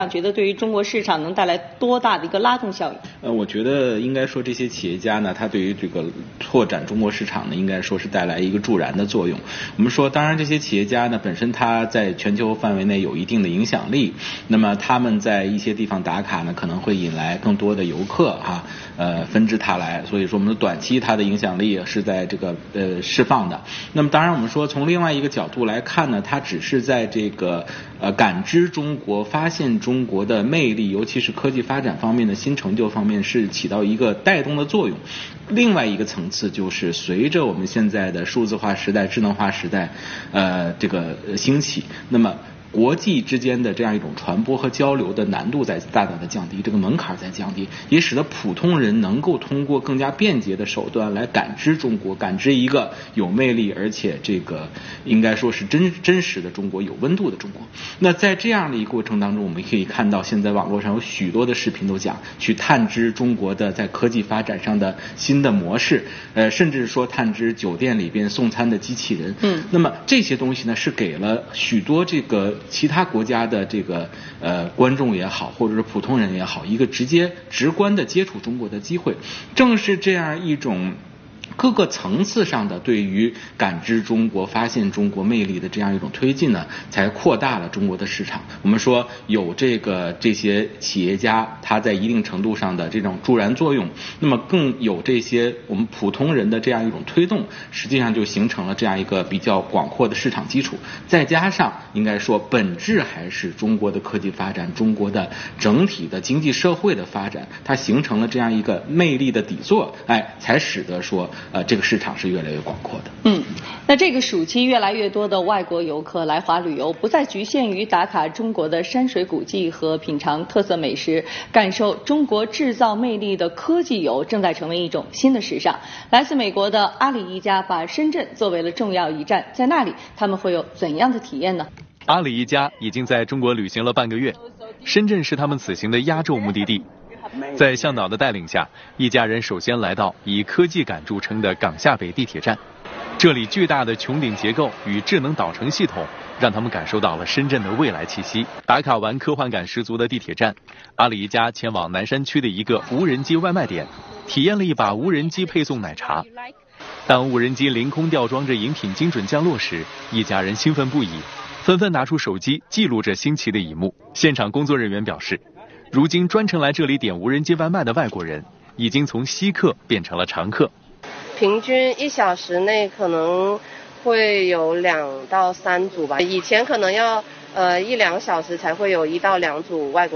觉得对于中国市场能带来多大的一个拉动效应？ 我觉得应该说这些企业家呢，他对于这个拓展中国市场呢，应该说是带来一个助燃的作用。我们说，当然这些企业家呢，本身他在全球范围内有一定的影响力，那么他们在一些地方打卡呢，可能会引来更多的游客纷至沓来。所以说，我们的短期它的影响力是在这个释放的。那么当然我们说从另外一个角度来看呢，它只是在这个感知中国、发现中国的魅力，尤其是科技发展方面的新成就方面，是起到一个带动的作用。另外一个层次就是随着我们现在的数字化时代、智能化时代这个兴起，那么国际之间的这样一种传播和交流的难度在大大的降低，这个门槛在降低，也使得普通人能够通过更加便捷的手段来感知中国，感知一个有魅力而且这个应该说是真实的中国，有温度的中国。那在这样的一个过程当中，我们可以看到现在网络上有许多的视频都讲去探知中国的在科技发展上的新的模式，甚至说探知酒店里边送餐的机器人。那么这些东西呢，是给了许多这个其他国家的这个观众也好，或者是普通人也好，一个直观的接触中国的机会。正是这样一种各个层次上的对于感知中国、发现中国魅力的这样一种推进呢，才扩大了中国的市场。我们说有这些企业家他在一定程度上的这种助燃作用，那么更有这些我们普通人的这样一种推动，实际上就形成了这样一个比较广阔的市场基础。再加上应该说本质还是中国的科技发展，中国的整体的经济社会的发展，它形成了这样一个魅力的底座，才使得说这个市场是越来越广阔的。 那这个暑期越来越多的外国游客来华旅游，不再局限于打卡中国的山水古迹和品尝特色美食，感受中国制造魅力的科技游正在成为一种新的时尚。来自美国的阿里一家把深圳作为了重要一站，在那里他们会有怎样的体验呢？ 阿里一家已经在中国旅行了半个月，深圳是他们此行的压轴目的地。在向导的带领下，一家人首先来到以科技感著称的港下北地铁站。这里巨大的穹顶结构与智能导乘系统，让他们感受到了深圳的未来气息。打卡完科幻感十足的地铁站，阿里一家前往南山区的一个无人机外卖点，体验了一把无人机配送奶茶。当无人机凌空吊装着饮品精准降落时，一家人兴奋不已，纷纷拿出手机记录着新奇的一幕。现场工作人员表示，如今专程来这里点无人机外卖的外国人，已经从稀客变成了常客。 平均1小时内可能会有2到3组吧，以前可能要1-2小时才会有1到2组外国人。